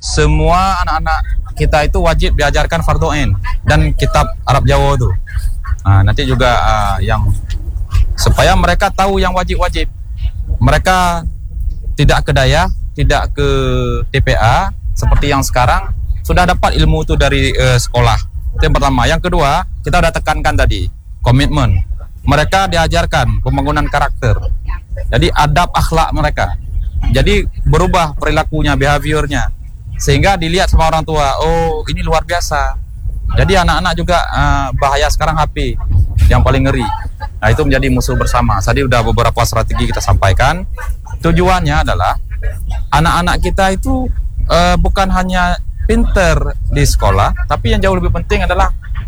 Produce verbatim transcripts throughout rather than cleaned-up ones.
semua anak-anak kita itu wajib diajarkan fardhu ain dan kitab Arab Jawa itu. Nah, nanti juga uh, yang supaya mereka tahu yang wajib-wajib. Mereka tidak ke daya, tidak ke T P A seperti yang sekarang, sudah dapat ilmu itu dari uh, sekolah. Itu yang pertama. Yang kedua, kita sudah tekankan tadi, komitmen. Mereka diajarkan pembangunan karakter. Jadi adab akhlak mereka. Jadi berubah perilakunya, behaviornya, sehingga dilihat sama orang tua, oh ini luar biasa. Jadi anak-anak juga uh, bahaya sekarang H P yang paling ngeri. Nah, itu menjadi musuh bersama. Tadi udah beberapa strategi kita sampaikan. Tujuannya adalah anak-anak kita itu uh, bukan hanya pinter di sekolah, tapi yang jauh lebih penting adalah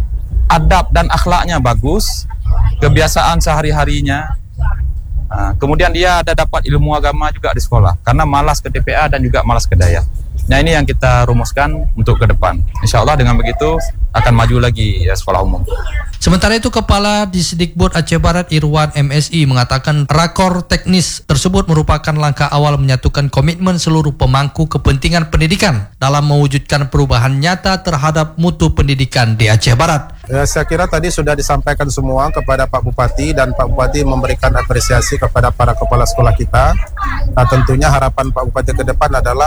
adab dan akhlaknya bagus, kebiasaan sehari-harinya. Nah, kemudian dia ada dapat ilmu agama juga di sekolah, karena malas ke T P A dan juga malas ke daya. Nah, ini yang kita rumuskan untuk ke depan. Insya Allah dengan begitu akan maju lagi ya, sekolah umum. Sementara itu, Kepala Disdikbud Aceh Barat Irwan M S I mengatakan rakor teknis tersebut merupakan langkah awal menyatukan komitmen seluruh pemangku kepentingan pendidikan dalam mewujudkan perubahan nyata terhadap mutu pendidikan di Aceh Barat. Ya, saya kira tadi sudah disampaikan semua kepada Pak Bupati, dan Pak Bupati memberikan apresiasi kepada para kepala sekolah kita. Nah, tentunya harapan Pak Bupati ke depan adalah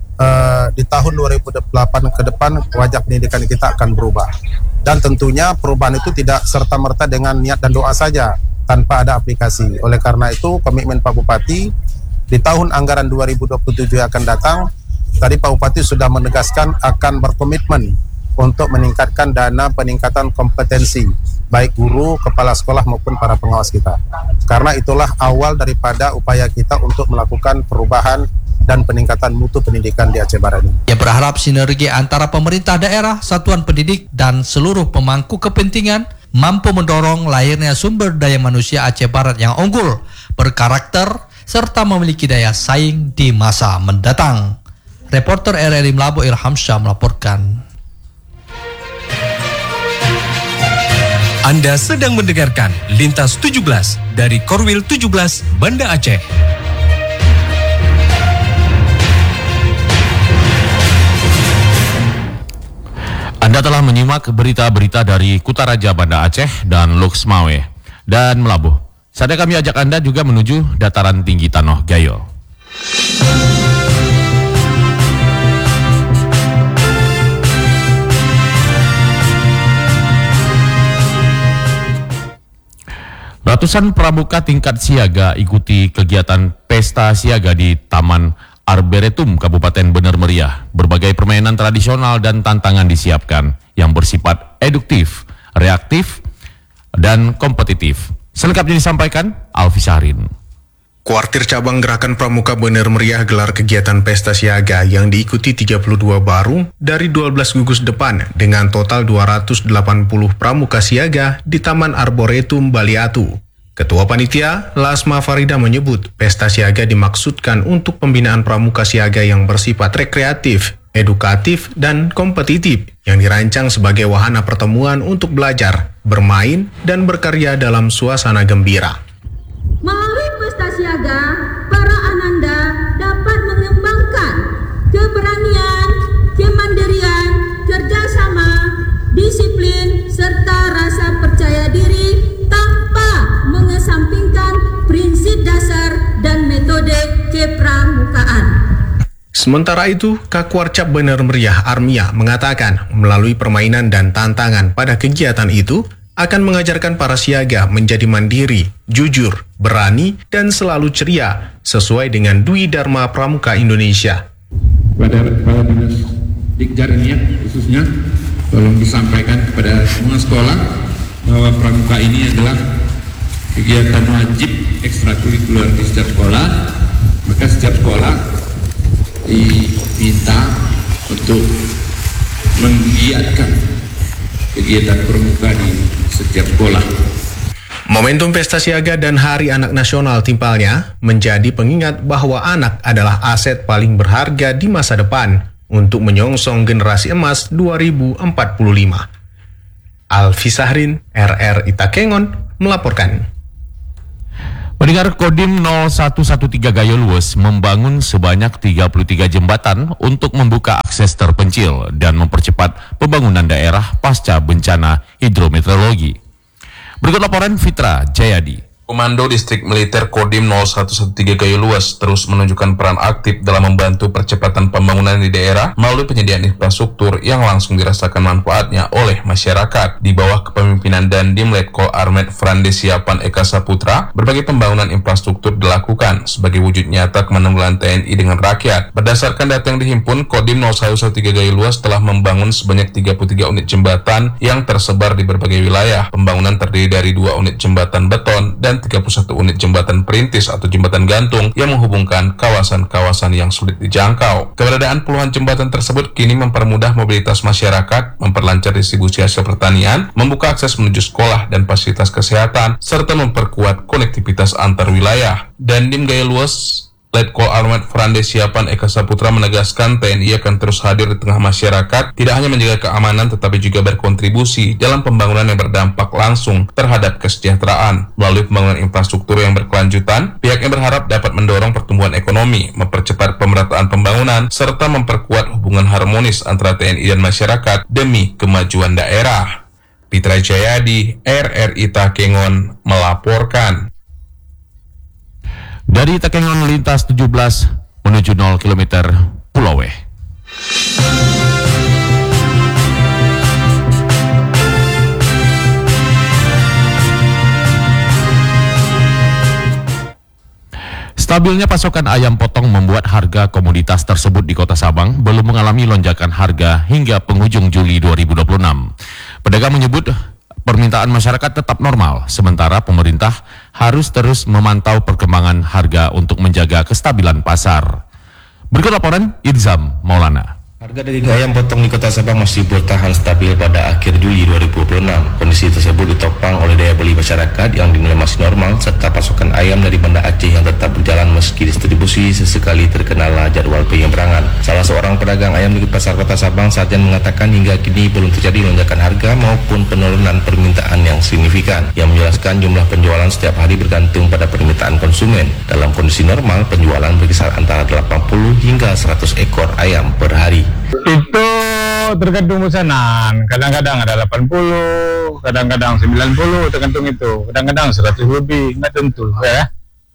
Uh, di tahun dua ribu delapan ke depan wajah pendidikan kita akan berubah, dan tentunya perubahan itu tidak serta-merta dengan niat dan doa saja tanpa ada aplikasi. Oleh karena itu komitmen Pak Bupati di tahun anggaran dua ribu dua puluh tujuh yang akan datang, tadi Pak Bupati sudah menegaskan akan berkomitmen untuk meningkatkan dana peningkatan kompetensi baik guru, kepala sekolah maupun para pengawas kita, karena itulah awal daripada upaya kita untuk melakukan perubahan dan peningkatan mutu pendidikan di Aceh Barat ini. Ia berharap sinergi antara pemerintah daerah, satuan pendidik, dan seluruh pemangku kepentingan mampu mendorong lahirnya sumber daya manusia Aceh Barat yang unggul, berkarakter, serta memiliki daya saing di masa mendatang. Reporter R R I Melabo Ilham Syah melaporkan. Anda sedang mendengarkan Lintas tujuh belas dari Korwil tujuh belas Banda Aceh. Anda telah menyimak berita-berita dari Kutaraja Banda Aceh dan Luxmawe dan Melabuh. Saatnya kami ajak Anda juga menuju dataran tinggi Tanoh Gayo. Ratusan pramuka tingkat siaga ikuti kegiatan pesta siaga di Taman Arboretum Kabupaten Bener Meriah. Berbagai permainan tradisional dan tantangan disiapkan yang bersifat eduktif, reaktif, dan kompetitif. Selengkapnya disampaikan Alfi Syahrin. Kuartir Cabang Gerakan Pramuka Bener Meriah gelar kegiatan pesta siaga yang diikuti tiga puluh dua baru dari dua belas gugus depan dengan total dua ratus delapan puluh pramuka siaga di Taman Arboretum Baliatu. Ketua Panitia, Lasma Farida menyebut pesta siaga dimaksudkan untuk pembinaan pramuka siaga yang bersifat rekreatif, edukatif, dan kompetitif yang dirancang sebagai wahana pertemuan untuk belajar, bermain, dan berkarya dalam suasana gembira. Melalui pesta siaga, para ananda dapat mengembangkan keberanian, kemandirian, kerjasama, disiplin, serta rasa percaya diri tanpa mengesampingkan prinsip dasar dan metode kepramukaan. Sementara itu, Kakwarcap Bener Meriah Armia mengatakan melalui permainan dan tantangan pada kegiatan itu akan mengajarkan para siaga menjadi mandiri, jujur, berani, dan selalu ceria sesuai dengan Dwi Dharma Pramuka Indonesia. Pada kepala dinas Dikjar ini ya, khususnya tolong disampaikan kepada semua sekolah bahwa pramuka ini adalah kegiatan wajib ekstrakurikuler di setiap sekolah. Maka setiap sekolah diminta untuk menggiatkan kegiatan pramuka di setiap sekolah. Momentum Pesta Siaga dan Hari Anak Nasional timpalnya menjadi pengingat bahwa anak adalah aset paling berharga di masa depan untuk menyongsong generasi emas dua ribu empat puluh lima. Alfi Syahrin, R R I Takengon, melaporkan. Pendengar, Kodim nol satu satu tiga Gayo Luwes membangun sebanyak tiga puluh tiga jembatan untuk membuka akses terpencil dan mempercepat pembangunan daerah pasca bencana hidrometeorologi. Berikut laporan Fitra Jayadi. Komando Distrik Militer Kodim nol satu satu tiga Gayo Luwes terus menunjukkan peran aktif dalam membantu percepatan pembangunan di daerah melalui penyediaan infrastruktur yang langsung dirasakan manfaatnya oleh masyarakat. Di bawah kepemimpinan Dandim Letkol Armet Frande Siapan Eka Saputra, berbagai pembangunan infrastruktur dilakukan sebagai wujud nyata kemanunggalan T N I dengan rakyat. Berdasarkan data yang dihimpun, Kodim nol satu satu tiga Gayo Luwes telah membangun sebanyak tiga puluh tiga unit jembatan yang tersebar di berbagai wilayah. Pembangunan terdiri dari dua unit jembatan beton dan tiga puluh satu unit jembatan perintis atau jembatan gantung yang menghubungkan kawasan-kawasan yang sulit dijangkau. Keberadaan puluhan jembatan tersebut kini mempermudah mobilitas masyarakat, memperlancar distribusi hasil pertanian, membuka akses menuju sekolah dan fasilitas kesehatan, serta memperkuat konektivitas antar wilayah. Dandim Gayo Luwes Letkol Armet Frande Siapan Eka Saputra menegaskan T N I akan terus hadir di tengah masyarakat, tidak hanya menjaga keamanan tetapi juga berkontribusi dalam pembangunan yang berdampak langsung terhadap kesejahteraan. Melalui pembangunan infrastruktur yang berkelanjutan, pihaknya berharap dapat mendorong pertumbuhan ekonomi, mempercepat pemerataan pembangunan, serta memperkuat hubungan harmonis antara T N I dan masyarakat demi kemajuan daerah. Fitra Jayadi, R R I Takengon melaporkan. Dari Takengon lintas tujuh belas menuju nol kilometer Pulau Weh. Stabilnya pasokan ayam potong membuat harga komoditas tersebut di Kota Sabang belum mengalami lonjakan harga hingga penghujung Juli dua ribu dua puluh enam. Pedagang menyebut permintaan masyarakat tetap normal, sementara pemerintah harus terus memantau perkembangan harga untuk menjaga kestabilan pasar. Berikut laporan Idzam Maulana. Harga daging ayam potong di Kota Sabang masih bertahan stabil pada akhir Juli dua ribu dua puluh enam. Kondisi tersebut ditopang oleh daya beli masyarakat yang dinilai masih normal serta pasokan ayam dari Banda Aceh yang tetap berjalan meski distribusi sesekali terkendala jadwal penyeberangan. Salah seorang pedagang ayam di Pasar Kota Sabang saat yang mengatakan hingga kini belum terjadi lonjakan harga maupun penurunan permintaan yang signifikan. Yang menjelaskan jumlah penjualan setiap hari bergantung pada permintaan konsumen. Dalam kondisi normal, penjualan berkisar antara delapan puluh hingga seratus ekor ayam per hari. Itu tergantung pesanan, kadang-kadang ada delapan puluh, kadang-kadang sembilan puluh, tergantung itu, kadang-kadang seratus lebih, nggak tentu ya.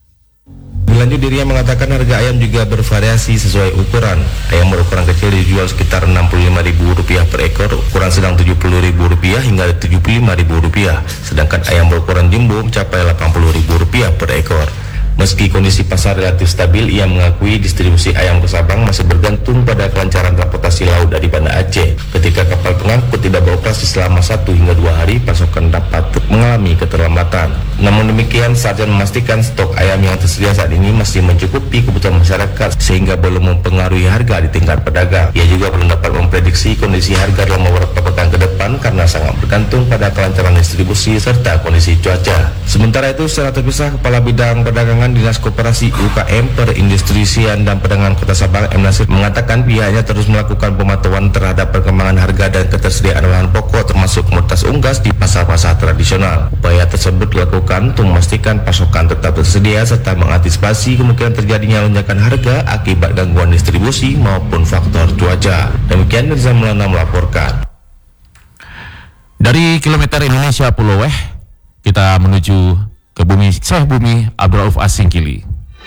Berlanjut dirinya mengatakan harga ayam juga bervariasi sesuai ukuran. Ayam berukuran kecil dijual sekitar enam puluh lima ribu rupiah per ekor, ukuran sedang tujuh puluh ribu rupiah hingga tujuh puluh lima ribu rupiah, sedangkan ayam berukuran jumbo mencapai delapan puluh ribu rupiah per ekor. Meski kondisi pasar relatif stabil, ia mengakui distribusi ayam ke Sabang masih bergantung pada kelancaran transportasi laut dari Banda Aceh. Ketika kapal pengangkut tidak beroperasi selama satu hingga dua hari, pasokan dapat mengalami keterlambatan. Namun demikian, Sarjan memastikan stok ayam yang tersedia saat ini masih mencukupi kebutuhan masyarakat sehingga belum mempengaruhi harga di tingkat pedagang. Ia juga belum dapat memprediksi kondisi harga dalam beberapa pekan ke depan karena sangat bergantung pada kelancaran distribusi serta kondisi cuaca. Sementara itu, secara terpisah, Kepala Bidang Perdagangan Dinas Koperasi U K M, Perindustrian dan Perdagangan Kota Sabang M. Nasir mengatakan pihaknya terus melakukan pemantauan terhadap perkembangan harga dan ketersediaan bahan pokok termasuk komoditas unggas di pasar-pasar tradisional. Upaya tersebut dilakukan untuk memastikan pasokan tetap tersedia serta mengantisipasi kemungkinan terjadinya lonjakan harga akibat gangguan distribusi maupun faktor cuaca. Demikian Rizal Maulana melaporkan. Dari kilometer Indonesia Pulau Weh, kita menuju ke bumi Syekh Bumi Abdul Rauf Asingkili.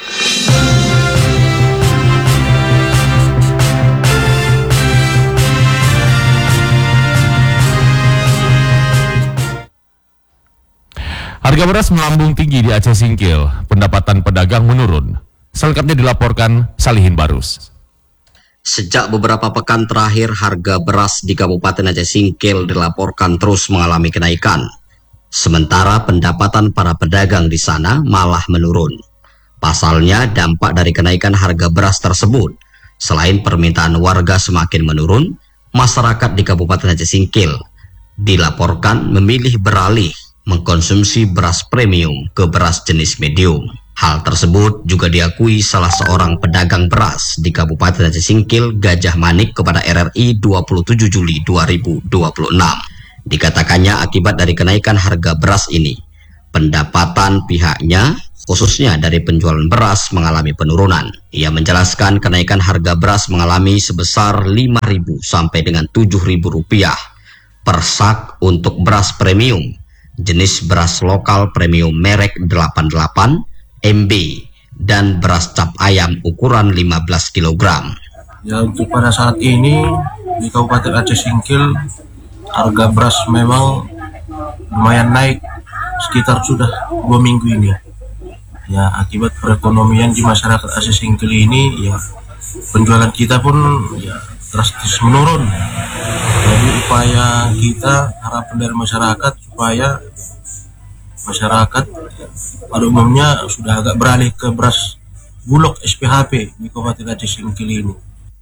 Harga beras melambung tinggi di Aceh Singkil, pendapatan pedagang menurun. Selengkapnya dilaporkan Salihin Barus. Sejak beberapa pekan terakhir, harga beras di Kabupaten Aceh Singkil dilaporkan terus mengalami kenaikan. Sementara pendapatan para pedagang di sana malah menurun. Pasalnya, dampak dari kenaikan harga beras tersebut, selain permintaan warga semakin menurun, masyarakat di Kabupaten Aceh Singkil dilaporkan memilih beralih mengkonsumsi beras premium ke beras jenis medium. Hal tersebut juga diakui salah seorang pedagang beras di Kabupaten Aceh Singkil, Gajah Manik, kepada R R I dua puluh tujuh Juli dua ribu dua puluh enam. Dikatakannya akibat dari kenaikan harga beras ini, Pendapatan pihaknya, khususnya dari penjualan beras, mengalami penurunan. Ia menjelaskan kenaikan harga beras mengalami sebesar lima ribu sampai dengan tujuh ribu rupiah per sak untuk beras premium, jenis beras lokal premium merek delapan puluh delapan M B, dan beras cap ayam ukuran lima belas kilogram. Ya, untuk pada saat ini di Kabupaten Aceh Singkil harga beras memang lumayan naik sekitar sudah dua minggu ini. Ya, akibat perekonomian di masyarakat Aceh Singkil ini, ya penjualan kita pun ya drastis menurun. Jadi upaya kita, harapan dari masyarakat supaya masyarakat ya, pada umumnya sudah agak beralih ke beras bulog S P H P di Kabupaten Aceh Singkil ini.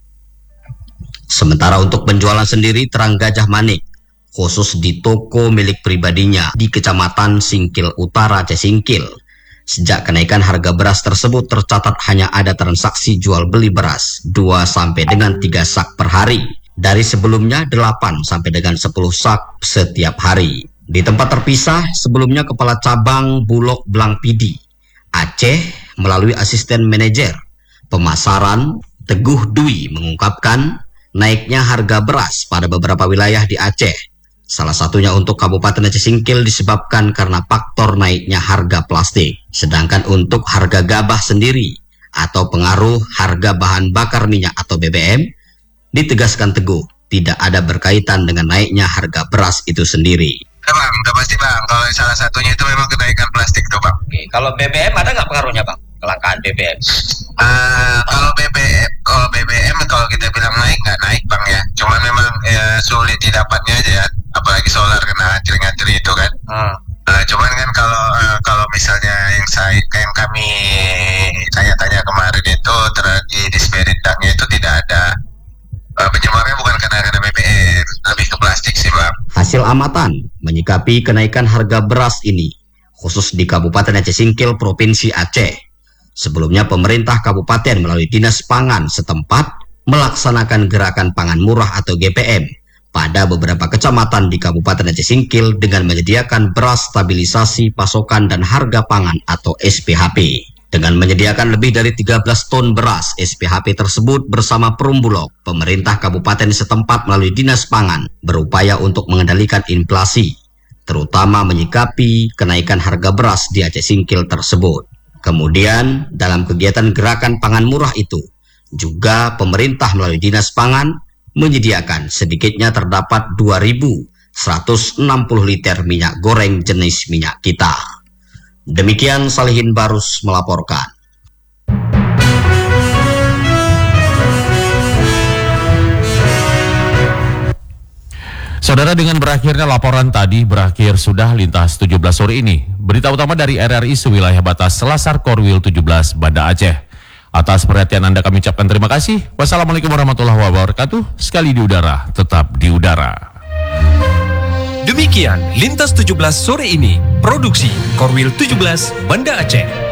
Sementara untuk penjualan sendiri terang Gajah Manik, khusus di toko milik pribadinya di Kecamatan Singkil Utara Aceh Singkil, sejak kenaikan harga beras tersebut tercatat hanya ada transaksi jual beli beras dua sampai dengan tiga sak per hari, dari sebelumnya delapan sampai dengan sepuluh sak setiap hari. Di tempat terpisah, sebelumnya Kepala Cabang Bulog Blang Pidi Aceh melalui asisten manajer pemasaran Teguh Dwi mengungkapkan naiknya harga beras pada beberapa wilayah di Aceh, salah satunya untuk Kabupaten Aceh Singkil, disebabkan karena faktor naiknya harga plastik. Sedangkan untuk harga gabah sendiri atau pengaruh harga bahan bakar minyak atau B B M, ditegaskan Teguh tidak ada berkaitan dengan naiknya harga beras itu sendiri. Ya bang, udah pasti bang, kalau salah satunya itu memang kenaikan plastik tuh bang. Oke, kalau B B M ada nggak pengaruhnya bang? Kelangkaan B B M? Uh, kalau B B M, kalau B B M kalau kita bilang naik nggak naik bang ya, cuma memang ya, sulit didapatnya aja ya. Apalagi solar kena ngacir-ngacir itu kan. Hmm. Uh, cuman kan kalau uh, kalau misalnya yang saya yang kami tanya-tanya kemarin itu terjadi di Spiritangnya itu tidak ada uh, penyebabnya, bukan karena karena B B M, lebih ke plastik sih bang. Hasil amatan menyikapi kenaikan harga beras ini, khusus di Kabupaten Aceh Singkil, Provinsi Aceh. Sebelumnya pemerintah kabupaten melalui Dinas Pangan setempat melaksanakan gerakan pangan murah atau G P M pada beberapa kecamatan di Kabupaten Aceh Singkil dengan menyediakan beras stabilisasi pasokan dan harga pangan atau S P H P. Dengan menyediakan lebih dari tiga belas ton beras S P H P tersebut bersama Perumbulok, pemerintah kabupaten setempat melalui Dinas Pangan berupaya untuk mengendalikan inflasi, terutama menyikapi kenaikan harga beras di Aceh Singkil tersebut. Kemudian dalam kegiatan gerakan pangan murah itu, juga pemerintah melalui Dinas Pangan menyediakan sedikitnya terdapat dua ribu seratus enam puluh liter minyak goreng jenis minyak kita. Demikian Salihin Barus melaporkan. Saudara, dengan berakhirnya laporan tadi, berakhir sudah Lintas tujuh belas sore ini. Berita utama dari R R I sewilayah batas Selasar Korwil tujuh belas, Banda Aceh. Atas perhatian Anda kami ucapkan terima kasih. Wassalamualaikum warahmatullahi wabarakatuh. Sekali di udara, tetap di udara. Demikian Lintas tujuh belas sore ini. Produksi Korwil tujuh belas, Banda Aceh.